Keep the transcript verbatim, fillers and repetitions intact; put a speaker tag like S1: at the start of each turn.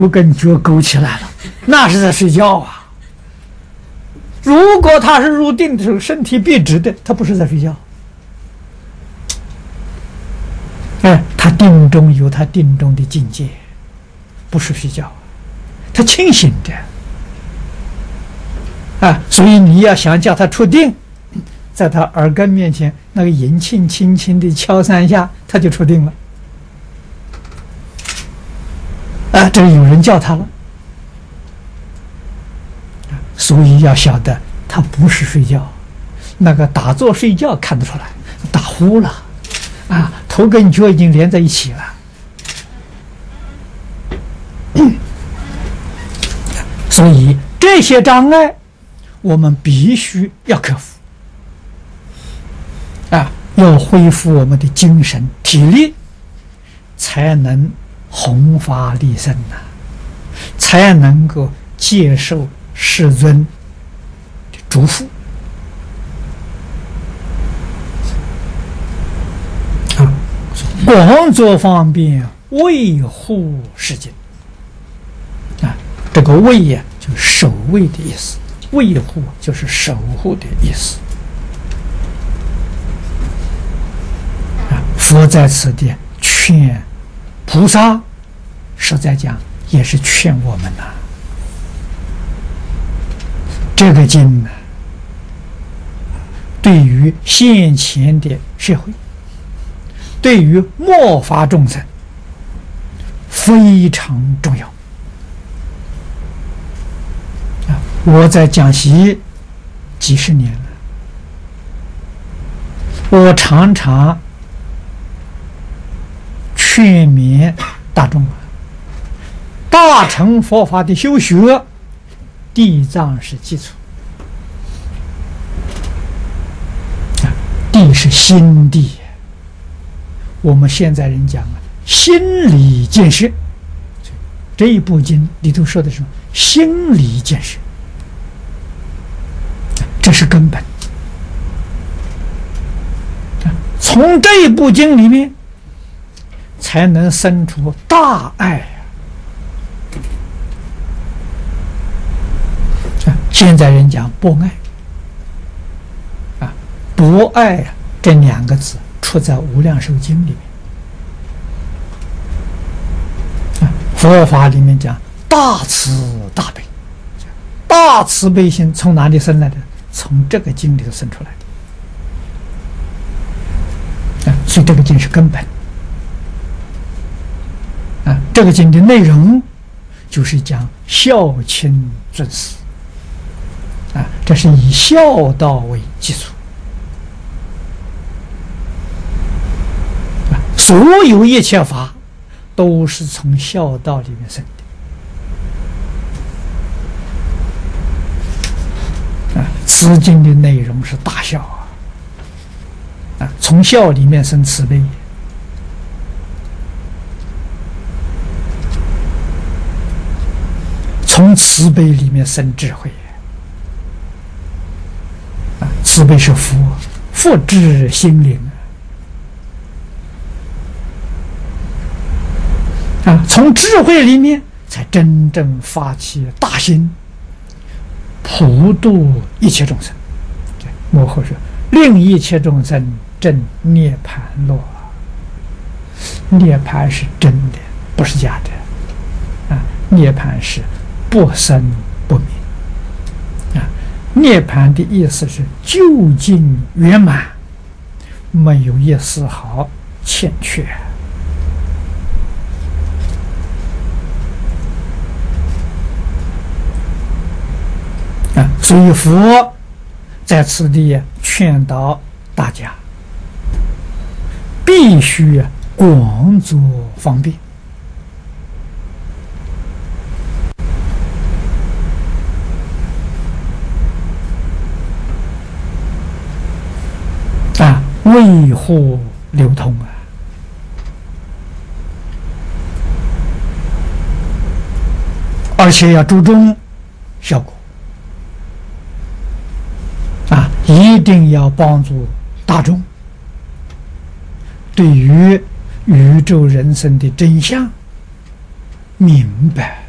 S1: 我跟脚勾起来了，那是在睡觉啊。如果他是入定的时候，身体笔直的，他不是在睡觉。哎，他定中有他定中的境界，不是睡觉，他清醒的。啊，所以你要想叫他出定，在他耳根面前那个银磬轻轻的敲三下，他就出定了。啊，这有人叫他了。所以要晓得，他不是睡觉，那个打坐睡觉看得出来，打呼了，啊，头跟脚已经连在一起了。所以这些障碍，我们必须要克服，啊，要恢复我们的精神体力，才能弘法利生呐、啊，才能够接受世尊的嘱咐啊，广作方便，卫护世经啊，这个卫呀，就是守卫的意思，卫护就是守护的意思啊。佛在此地劝菩萨，实在讲也是劝我们呐、啊。这个经呢，对于现前的社会，对于末法众生非常重要。啊，我在讲习几十年了，我常常劝勉大众啊，大乘佛法的修学，地藏是基础，地是心地。我们现在人讲啊，心理建设，这一部经里头说的是什么？心理建设，这是根本。从这一部经里面，才能生出大爱。现在人讲博爱啊，博爱啊，这两个字出在《无量寿经》里面啊。佛法里面讲大慈大悲，大慈悲心从哪里生来的？从这个经里头生出来的啊。所以这个经是根本啊。这个经的内容就是讲孝亲尊师。啊，这是以孝道为基础，啊，所有一切法都是从孝道里面生的。啊，此经的内容是大孝啊，啊，从孝里面生慈悲，从慈悲里面生智慧。慈悲是福，福至心灵啊！从智慧里面才真正发起大心，普度一切众生。幕后说，令一切众生证涅盘乐。涅盘是真的，不是假的啊！涅盘是不生不灭。涅槃的意思是究竟圆满，没有一丝毫欠缺啊！所以佛在此地劝导大家，必须广作方便。维护流通啊，而且要注重效果啊，一定要帮助大众对于宇宙人生的真相明白。